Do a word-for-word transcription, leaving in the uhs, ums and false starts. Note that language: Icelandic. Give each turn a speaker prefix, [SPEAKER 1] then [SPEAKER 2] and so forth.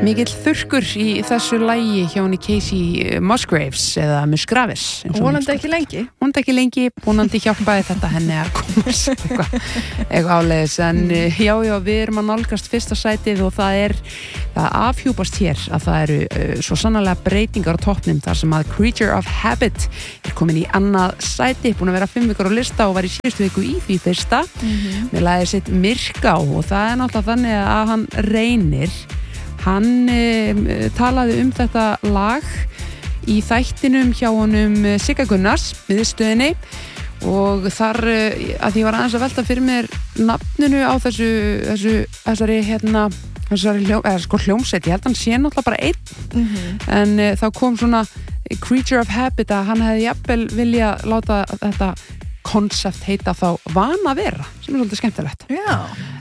[SPEAKER 1] Mikill þurrkur í þessu lagi hjá henni Casey Musgraves eða Musgraves.
[SPEAKER 2] Vonandi ekki lengi.
[SPEAKER 1] Vonandi ekki lengi, vonandi hjálpaði þetta henni að komast eitthvað, eitthvað áleiðis. En mm. já, já, við erum að nálgast fyrsta sætið og það er, það afhjúpast hér að það eru uh, svo sannarlega breytingar á toppnum þar sem að Creature of Habit er komin í annað sæti, búin að vera fimm vikur á lista og var í síðustu viku í því fyrsta. Mm-hmm. Með lagið sitt Myrká og það er náttúrulega þannig að hann Reynir Hann um, talaði um þetta lag í þættinum hjá honum Sigga Gunnars miðstöðinni og þar að ég var aðeins að velta fyrir mér nafninu á þessu, þessu þessari hérna þessari hljó, eða sko hljómsveit, ég held að hann sé náttúrulega bara einn mm-hmm. en uh, þá kom svona Creature of Habit að hann hefði jafnvel vilja láta þetta konsept heita þá Vana vera sem er svolítið skemmtilegt.
[SPEAKER 2] Já.